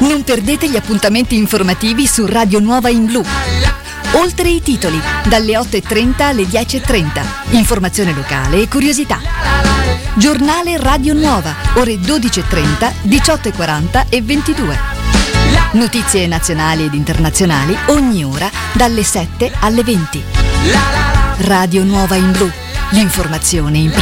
Non perdete gli appuntamenti informativi su Radio Nuova in Blu. Oltre i titoli, dalle 8:30 alle 10:30. Informazione locale e curiosità. Giornale Radio Nuova, ore 12:30, 18:40 e 22. Notizie nazionali ed internazionali ogni ora dalle 7 alle 20. Radio Nuova in Blu. L'informazione in